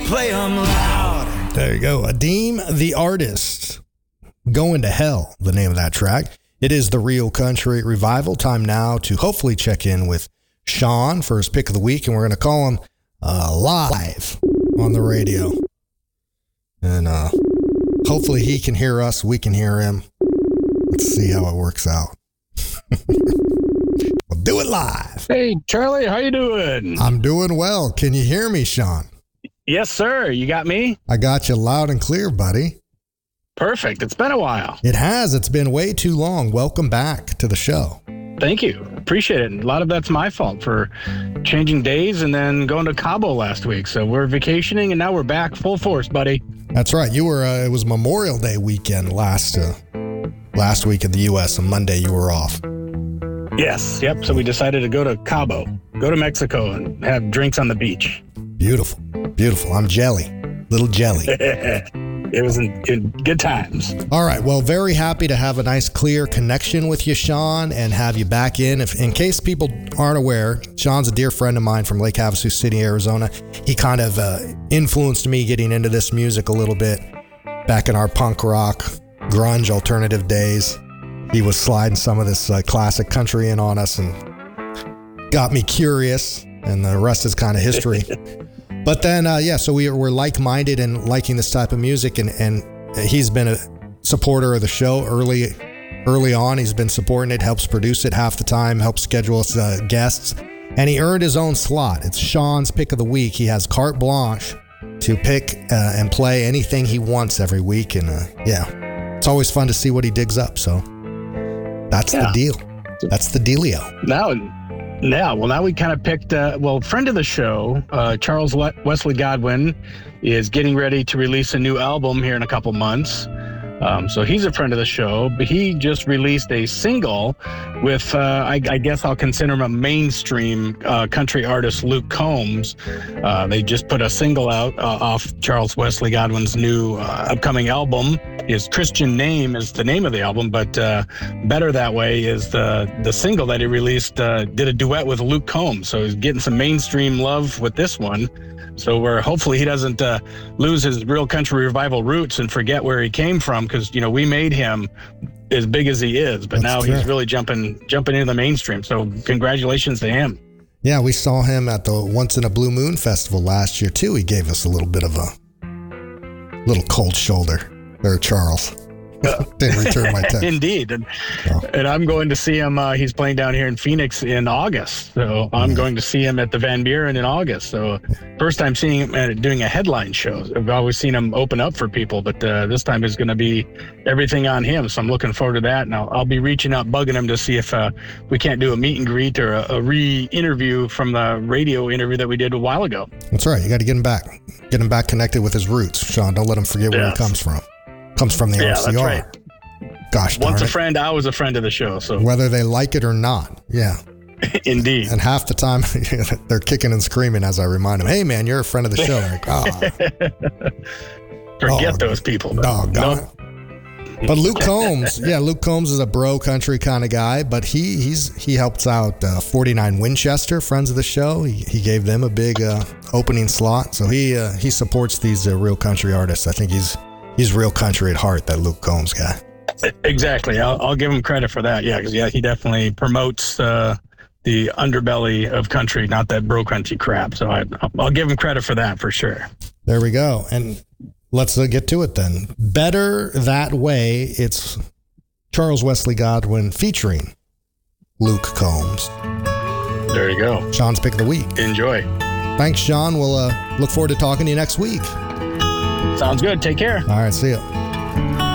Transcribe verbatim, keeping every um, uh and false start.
play 'em loud. There you go. Adeem the Artist. Going to Hell, the name of that track. It is the Real Country Revival. Time now to hopefully check in with Sean for his pick of the week, and we're going to call him uh, live on the radio. And uh, hopefully he can hear us, we can hear him. Let's see how it works out. We'll do it live. Hey, Charlie, how you doing? I'm doing well. Can you hear me, Sean? Yes, sir. You got me? I got you loud and clear, buddy. Perfect. It's been a while. It has. It's been way too long. Welcome back to the show. Thank you. Appreciate it. A lot of that's my fault for changing days and then going to Cabo last week. So we're vacationing and now we're back full force, buddy. That's right. You were, uh, it was Memorial Day weekend last, uh, last week in the U S On Monday, you were off. Yes. Yep. So we decided to go to Cabo, go to Mexico and have drinks on the beach. Beautiful. Beautiful. I'm jelly. Little jelly. It was in, in good times. All right. Well, very happy to have a nice, clear connection with you, Sean, and have you back in. If, in case people aren't aware, Sean's a dear friend of mine from Lake Havasu City, Arizona. He kind of uh, influenced me getting into this music a little bit back in our punk rock, grunge, alternative days. He was sliding some of this uh, classic country in on us and got me curious, and the rest is kind of history. But then, uh, yeah, so we were like-minded and liking this type of music, and, and he's been a supporter of the show early early on. He's been supporting it, helps produce it half the time, helps schedule us uh, guests, and he earned his own slot. It's Sean's pick of the week. He has carte blanche to pick uh, and play anything he wants every week, and uh, yeah, it's always fun to see what he digs up, so that's yeah. the deal. That's the dealio. Now... Yeah, well, now we kind of picked, uh, well, friend of the show, uh, Charles Le- Wesley Godwin, is getting ready to release a new album here in a couple months. Um, so he's a friend of the show, but he just released a single with, uh, I, I guess I'll consider him a mainstream uh, country artist, Luke Combs. Uh, they just put a single out uh, off Charles Wesley Godwin's new uh, upcoming album. His Christian Name is the name of the album, but uh, Better That Way is the, the single that he released, uh, did a duet with Luke Combs. So he's getting some mainstream love with this one. So we're hopefully he doesn't uh, lose his Real Country Revival roots and forget where he came from, because you know we made him as big as he is, but That's now true. He's really jumping jumping into the mainstream. So congratulations to him. Yeah, we saw him at the Once in a Blue Moon Festival last year too. He gave us a little bit of a little cold shoulder there, Charles. Didn't return my text. Indeed. And, so. and I'm going to see him. Uh, he's playing down here in Phoenix in August. So I'm yeah. going to see him at the Van Buren in August. So first time seeing him uh, doing a headline show. I've always seen him open up for people, but uh, this time is going to be everything on him. So I'm looking forward to that. And I'll, I'll be reaching out, bugging him to see if uh, we can't do a meet and greet or a, a re-interview from the radio interview that we did a while ago. That's right. You got to get him back. Get him back connected with his roots, Sean. Don't let him forget where yes. he comes from. Comes from the yeah, R C R. That's right. Gosh darn Once a it. friend, always a friend of the show. So whether they like it or not, yeah. Indeed. And half the time they're kicking and screaming as I remind them, "Hey man, you're a friend of the show." Like, oh. Forget oh, those people. Dog, no. But Luke Combs, yeah, Luke Combs is a bro country kind of guy, but he he's he helps out uh, forty-nine Winchester, friends of the show. He he gave them a big uh, opening slot, so he uh, he supports these uh, real country artists. I think he's he's real country at heart, that Luke Combs guy. Exactly. I'll, I'll give him credit for that. Yeah, because yeah, he definitely promotes uh, the underbelly of country, not that bro country crap. So I, I'll give him credit for that for sure. There we go. And let's uh, get to it then. Better That Way. It's Charles Wesley Godwin featuring Luke Combs. There you go. Sean's pick of the week. Enjoy. Thanks, Sean. We'll uh, look forward to talking to you next week. Sounds good. Take care. All right. See ya.